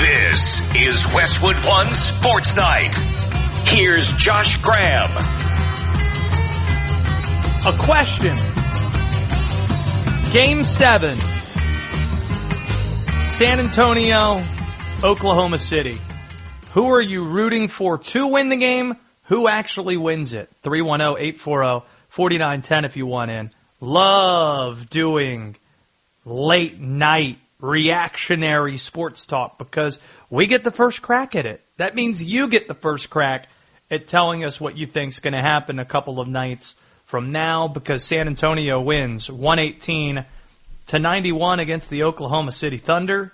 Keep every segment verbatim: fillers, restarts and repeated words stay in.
This is Westwood One Sports Night. Here's Josh Graham. A question. Game seven. San Antonio, Oklahoma City. Who are you rooting for to win the game? Who actually wins it? three one zero, eight four zero, four nine one zero if you want in. Love doing late night reactionary sports talk because we get the first crack at it. That means you get the first crack at telling us what you think's going to happen a couple of nights from now because San Antonio wins one eighteen to ninety-one against the Oklahoma City Thunder.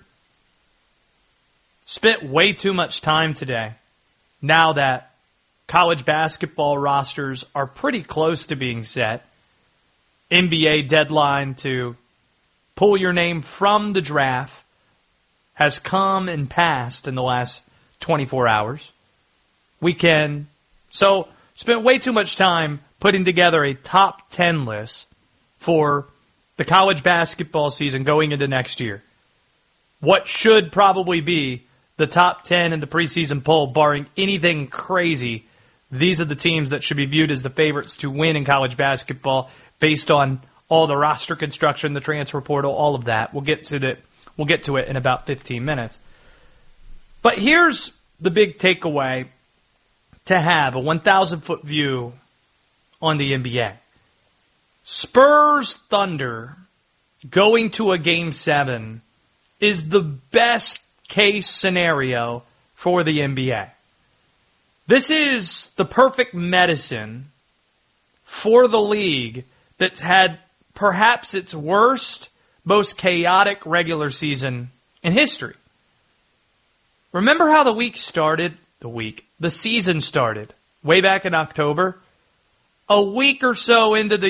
Spent way too much time today now that college basketball rosters are pretty close to being set. N B A deadline to pull your name from the draft has come and passed in the last twenty-four hours. We can, so spent way too much time putting together a top ten list for the college basketball season going into next year. What should probably be the top ten in the preseason poll, barring anything crazy. These are the teams that should be viewed as the favorites to win in college basketball based on all the roster construction, the transfer portal, all of that. We'll get to the, we'll get to it in about fifteen minutes. But here's the big takeaway to have, a one thousand foot view on the N B A. Spurs Thunder going to a game seven is the best case scenario for the N B A. This is the perfect medicine for the league that's had perhaps its worst, most chaotic regular season in history. Remember how the week started? The week. The season started way back in October. A week or so into the